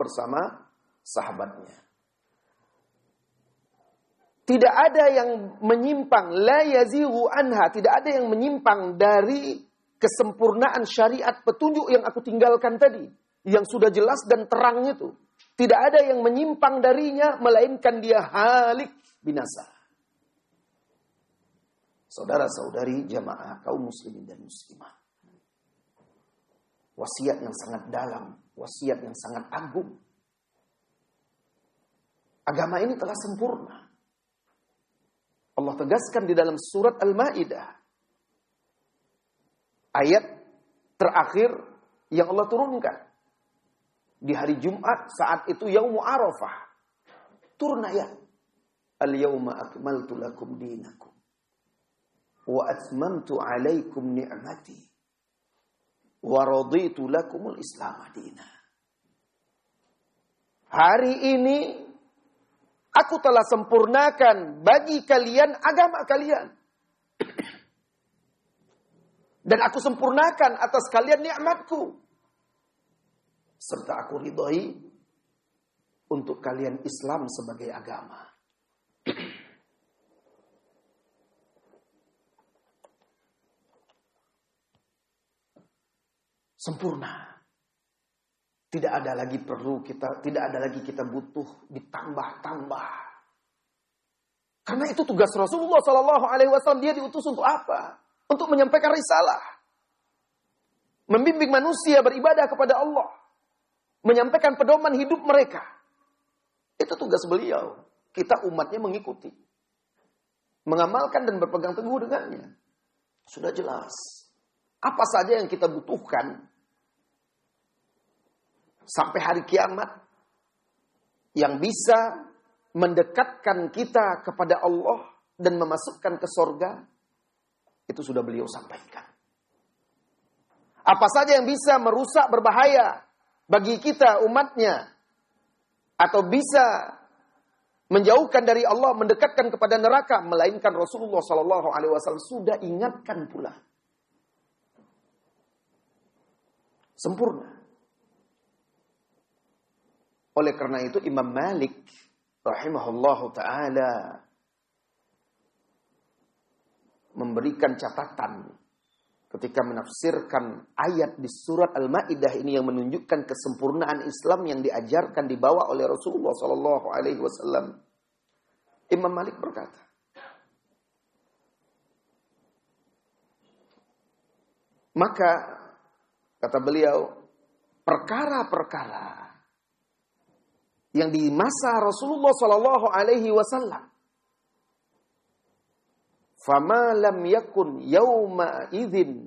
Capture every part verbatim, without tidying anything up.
bersama sahabatnya. Tidak ada yang menyimpang, la yazighu anha, tidak ada yang menyimpang dari kesempurnaan syariat petunjuk yang aku tinggalkan tadi, yang sudah jelas dan terang itu. Tidak ada yang menyimpang darinya, melainkan dia halik, binasa. Saudara-saudari jamaah kaum muslimin dan muslimat. Wasiat yang sangat dalam, wasiat yang sangat agung. Agama ini telah sempurna. Allah tegaskan di dalam surat Al-Maidah. Ayat terakhir yang Allah turunkan. Di hari Jumat saat itu Yaumu Arafah. Turun ayat. Al-yawma akmaltu lakum dinakum. Wa atmamtu alaikum ni'mati. Wa raditu lakumul Islam madina. Hari ini aku telah sempurnakan bagi kalian agama kalian. Dan aku sempurnakan atas kalian nikmatku. Serta aku ridhai untuk kalian Islam sebagai agama. Sempurna. Tidak ada lagi perlu kita, tidak ada lagi kita butuh ditambah-tambah. Karena itu tugas Rasulullah Sallallahu Alaihi Wasallam. Dia diutus untuk apa? Untuk menyampaikan risalah, membimbing manusia beribadah kepada Allah, menyampaikan pedoman hidup mereka. Itu tugas beliau. Kita umatnya mengikuti, mengamalkan dan berpegang teguh dengannya. Sudah jelas. Apa saja yang kita butuhkan sampai hari kiamat yang bisa mendekatkan kita kepada Allah dan memasukkan ke sorga, itu sudah beliau sampaikan. Apa saja yang bisa merusak, berbahaya bagi kita umatnya, atau bisa menjauhkan dari Allah, mendekatkan kepada neraka, melainkan Rasulullah Sallallahu Alaihi Wasallam sudah ingatkan pula. Sempurna. Oleh karena itu Imam Malik rahimahullahu ta'ala memberikan catatan ketika menafsirkan ayat di surat Al-Maidah ini yang menunjukkan kesempurnaan Islam yang diajarkan, dibawa oleh Rasulullah sallallahu alaihi wasallam. Imam Malik berkata, maka kata beliau, perkara-perkara yang di masa Rasulullah sallallahu alaihi wasallam, fama lam yakun yauma idzin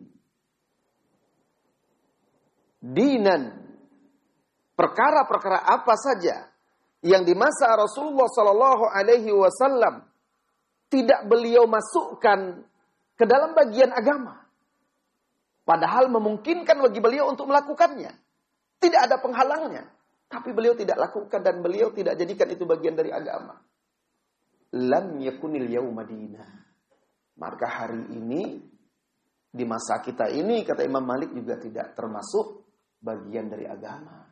dinan, perkara-perkara apa saja yang di masa Rasulullah sallallahu alaihi wasallam tidak beliau masukkan ke dalam bagian agama, padahal memungkinkan bagi beliau untuk melakukannya, tidak ada penghalangnya, tapi beliau tidak lakukan dan beliau tidak jadikan itu bagian dari agama. Lam yakunil yauma dinah. Maka hari ini, di masa kita ini, kata Imam Malik, juga tidak termasuk bagian dari agama.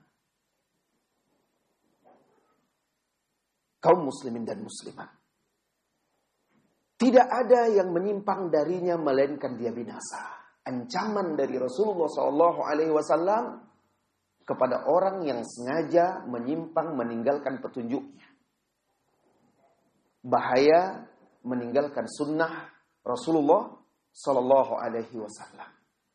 Kaum muslimin dan muslimat, tidak ada yang menyimpang darinya melainkan dia binasa. Ancaman dari Rasulullah sallallahu alaihi wasallam kepada orang yang sengaja menyimpang meninggalkan petunjuknya. Bahaya meninggalkan sunnah Rasulullah sallallahu alaihi wasallam.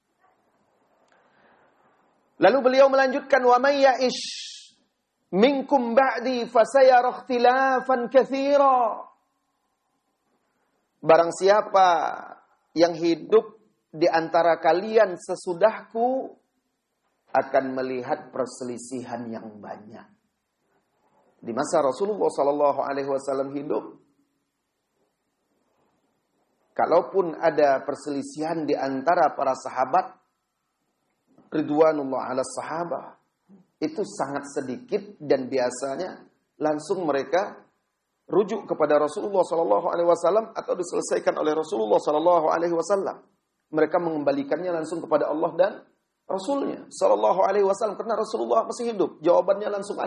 Lalu beliau melanjutkan, wa may ya'ish minkum ba'di fasayara ikhtilafan katsira. Barang siapa yang hidup di antara kalian sesudahku akan melihat perselisihan yang banyak. Di masa Rasulullah sallallahu alaihi wasallam hidup, kalaupun ada perselisihan di antara para sahabat ridwanullah ala sahabah, itu sangat sedikit dan biasanya langsung mereka rujuk kepada Rasulullah sallallahu alaihi wasallam atau diselesaikan oleh Rasulullah sallallahu alaihi wasallam. Mereka mengembalikannya langsung kepada Allah dan Rasulnya sallallahu alaihi wasallam, karena Rasulullah masih hidup. Jawabannya langsung ada.